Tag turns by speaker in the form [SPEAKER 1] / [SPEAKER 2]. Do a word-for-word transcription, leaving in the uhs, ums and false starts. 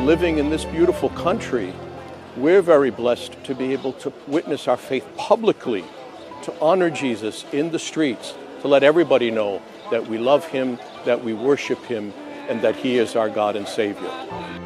[SPEAKER 1] living in this beautiful country, we're very blessed to be able to witness our faith publicly, to honor Jesus in the streets, to let everybody know that we love him, that we worship him, and that he is our God and Savior.